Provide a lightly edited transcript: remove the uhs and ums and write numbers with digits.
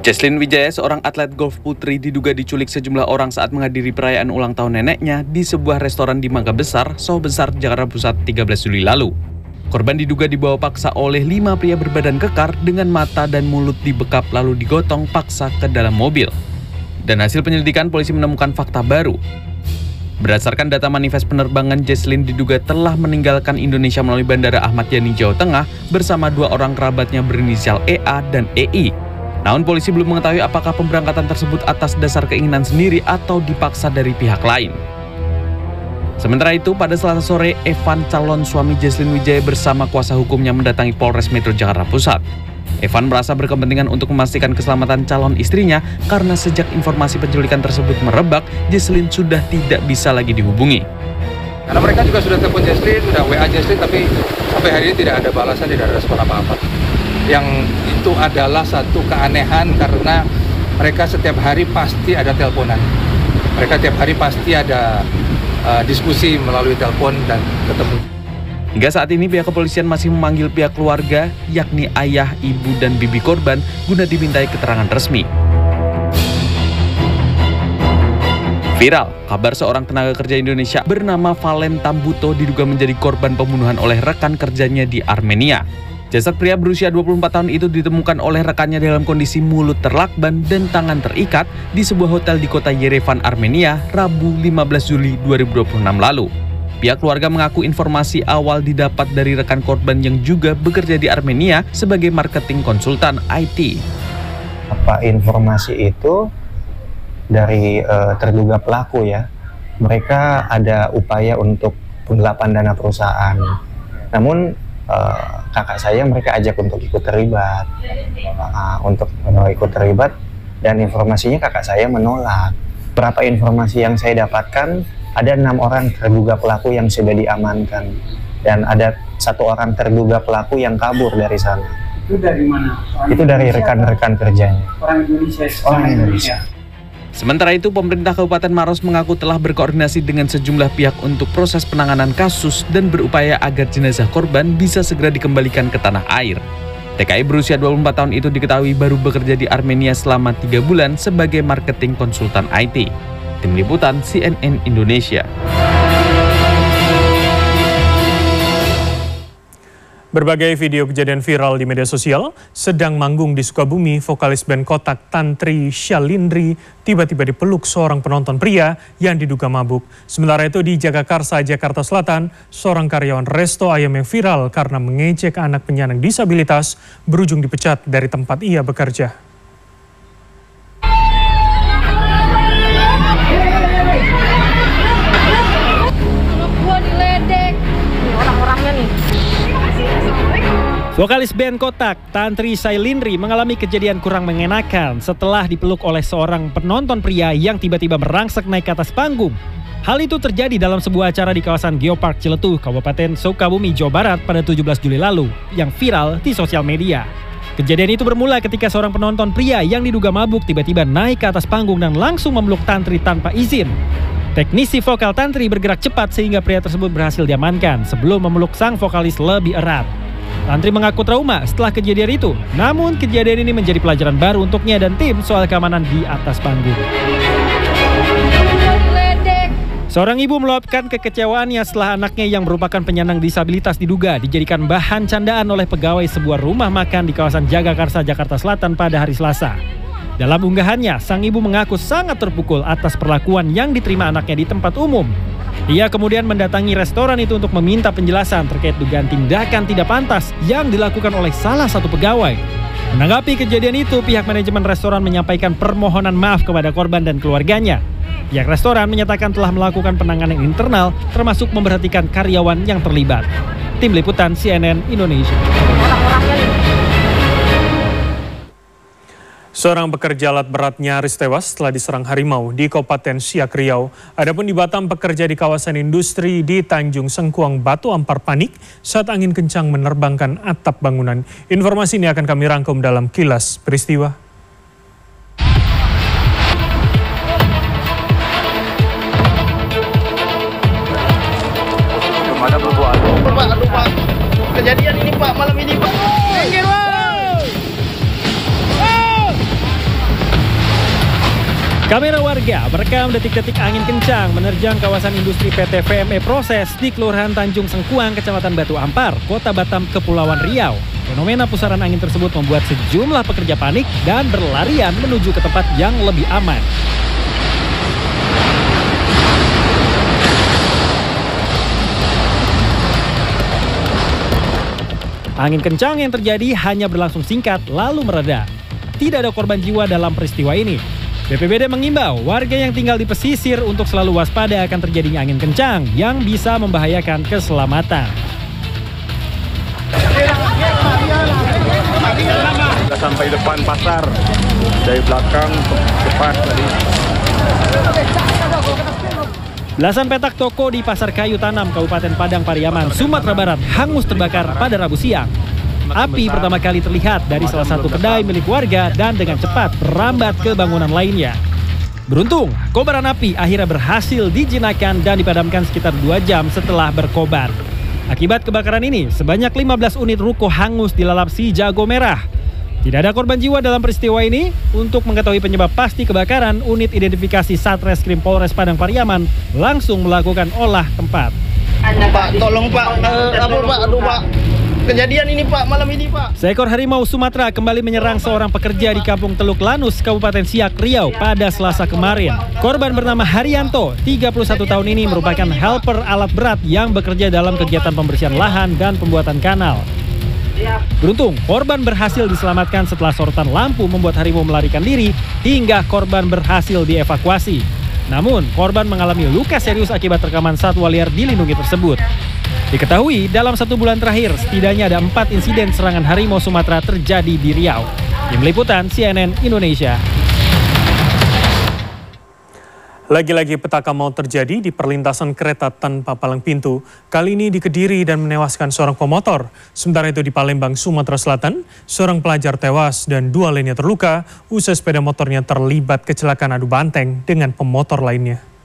Jesslyn Wijaya, seorang atlet golf putri, diduga diculik sejumlah orang saat menghadiri perayaan ulang tahun neneknya di sebuah restoran di Mangga Besar, Soho Besar, Jakarta Pusat 13 Juli lalu. Korban diduga dibawa paksa oleh 5 pria berbadan kekar dengan mata dan mulut dibekap lalu digotong paksa ke dalam mobil. Dan hasil penyelidikan, polisi menemukan fakta baru. Berdasarkan data manifest penerbangan, Jesslyn diduga telah meninggalkan Indonesia melalui Bandara Ahmad Yani, Jawa Tengah bersama 2 orang kerabatnya berinisial EA dan EI. Namun polisi belum mengetahui apakah pemberangkatan tersebut atas dasar keinginan sendiri atau dipaksa dari pihak lain. Sementara itu, pada Selasa sore, Evan, calon suami Jesslyn Wijaya bersama kuasa hukumnya mendatangi Polres Metro Jakarta Pusat. Evan merasa berkepentingan untuk memastikan keselamatan calon istrinya karena sejak informasi penculikan tersebut merebak, Jesslyn sudah tidak bisa lagi dihubungi. Karena mereka juga sudah telepon Jesslyn, sudah WA Jesslyn, tapi sampai hari ini tidak ada balasan, tidak ada respon apa-apa. Yang itu adalah satu keanehan karena mereka setiap hari pasti ada teleponan. Mereka setiap hari pasti ada diskusi melalui telepon dan ketemu. Hingga saat ini pihak kepolisian masih memanggil pihak keluarga, yakni ayah, ibu, dan bibi korban guna dimintai keterangan resmi. Viral, kabar seorang tenaga kerja Indonesia bernama Valen Tambuto diduga menjadi korban pembunuhan oleh rekan kerjanya di Armenia. Jasad pria berusia 24 tahun itu ditemukan oleh rekannya dalam kondisi mulut terlakban dan tangan terikat di sebuah hotel di kota Yerevan, Armenia, Rabu 15 Juli 2026 lalu. Pihak keluarga mengaku informasi awal didapat dari rekan korban yang juga bekerja di Armenia sebagai marketing konsultan IT. Apa informasi itu dari terduga pelaku ya? Mereka ada upaya untuk penggelapan dana perusahaan. Namun kakak saya mereka ajak untuk ikut terlibat, dan informasinya kakak saya menolak. Berapa informasi yang saya dapatkan, ada 6 orang terduga pelaku yang sudah diamankan dan ada 1 orang terduga pelaku yang kabur dari sana. Itu dari mana? Itu dari rekan-rekan kerjanya. Orang Indonesia. Orang Indonesia. Sementara itu, pemerintah Kabupaten Maros mengaku telah berkoordinasi dengan sejumlah pihak untuk proses penanganan kasus dan berupaya agar jenazah korban bisa segera dikembalikan ke tanah air. TKI berusia 24 tahun itu diketahui baru bekerja di Armenia selama 3 bulan sebagai marketing konsultan IT. Tim Liputan CNN Indonesia. Berbagai video kejadian viral di media sosial. Sedang manggung di Sukabumi, vokalis band Kotak Tantri Shalindri tiba-tiba dipeluk seorang penonton pria yang diduga mabuk. Sementara itu di Jagakarsa, Jakarta Selatan, seorang karyawan resto ayam yang viral karena mengejek anak penyandang disabilitas berujung dipecat dari tempat ia bekerja. Vokalis band Kotak, Tantri Shalindri mengalami kejadian kurang mengenakan setelah dipeluk oleh seorang penonton pria yang tiba-tiba merangsek naik ke atas panggung. Hal itu terjadi dalam sebuah acara di kawasan Geopark Ciletuh, Kabupaten Sukabumi, Jawa Barat pada 17 Juli lalu yang viral di sosial media. Kejadian itu bermula ketika seorang penonton pria yang diduga mabuk tiba-tiba naik ke atas panggung dan langsung memeluk Tantri tanpa izin. Teknisi vokal Tantri bergerak cepat sehingga pria tersebut berhasil diamankan sebelum memeluk sang vokalis lebih erat. Tantri mengaku trauma setelah kejadian itu, namun kejadian ini menjadi pelajaran baru untuknya dan tim soal keamanan di atas panggung. Seorang ibu meluapkan kekecewaannya setelah anaknya yang merupakan penyandang disabilitas diduga dijadikan bahan candaan oleh pegawai sebuah rumah makan di kawasan Jagakarsa, Jakarta Selatan pada hari Selasa. Dalam unggahannya, sang ibu mengaku sangat terpukul atas perlakuan yang diterima anaknya di tempat umum. Ia kemudian mendatangi restoran itu untuk meminta penjelasan terkait dugaan tindakan tidak pantas yang dilakukan oleh salah satu pegawai. Menanggapi kejadian itu, pihak manajemen restoran menyampaikan permohonan maaf kepada korban dan keluarganya. Pihak restoran menyatakan telah melakukan penanganan internal termasuk memperhatikan karyawan yang terlibat. Tim Liputan CNN Indonesia. Seorang pekerja alat berat nyaris tewas setelah diserang harimau di Kabupaten Siak, Riau. Adapun di Batam, pekerja di kawasan industri di Tanjung Sengkuang, Batu Ampar panik saat angin kencang menerbangkan atap bangunan. Informasi ini akan kami rangkum dalam Kilas Peristiwa. Pak, kejadian ini Pak, malam ini Pak. Kamera warga merekam detik-detik angin kencang menerjang kawasan industri PT VME Proses di Kelurahan Tanjung Sengkuang, Kecamatan Batu Ampar, Kota Batam, Kepulauan Riau. Fenomena pusaran angin tersebut membuat sejumlah pekerja panik dan berlarian menuju ke tempat yang lebih aman. Angin kencang yang terjadi hanya berlangsung singkat lalu mereda. Tidak ada korban jiwa dalam peristiwa ini. BPBD mengimbau warga yang tinggal di pesisir untuk selalu waspada akan terjadinya angin kencang yang bisa membahayakan keselamatan. Sudah sampai depan pasar, dari belakang cepat tadi. Belasan petak toko di Pasar Kayu Tanam, Kabupaten Padang Pariaman, Sumatera Barat hangus terbakar pada Rabu siang. Api pertama kali terlihat dari salah satu kedai milik warga dan dengan cepat merambat ke bangunan lainnya. Beruntung, kobaran api akhirnya berhasil dijinakkan dan dipadamkan sekitar 2 jam setelah berkobar. Akibat kebakaran ini, sebanyak 15 unit ruko hangus dilalap si jago merah. Tidak ada korban jiwa dalam peristiwa ini. Untuk mengetahui penyebab pasti kebakaran, unit identifikasi Satreskrim Polres Padang Pariaman langsung melakukan olah tempat. Pak, tolong Pak, aduh Pak. Kejadian ini Pak, malam ini Pak. Seekor harimau Sumatera kembali menyerang seorang pekerja di Kampung Teluk Lanus, Kabupaten Siak, Riau pada Selasa kemarin. Korban bernama Haryanto, 31 tahun ini merupakan helper alat berat yang bekerja dalam kegiatan pembersihan lahan dan pembuatan kanal. Beruntung, korban berhasil diselamatkan setelah sorotan lampu membuat harimau melarikan diri hingga korban berhasil dievakuasi. Namun, korban mengalami luka serius akibat rekaman satwa liar dilindungi tersebut. Diketahui dalam 1 bulan terakhir setidaknya ada 4 insiden serangan harimau Sumatera terjadi di Riau. Tim Liputan CNN Indonesia. Lagi-lagi petaka maut terjadi di perlintasan kereta tanpa palang pintu. Kali ini di Kediri dan menewaskan seorang pemotor. Sementara itu di Palembang, Sumatera Selatan, seorang pelajar tewas dan 2 lainnya terluka usai sepeda motornya terlibat kecelakaan adu banteng dengan pemotor lainnya.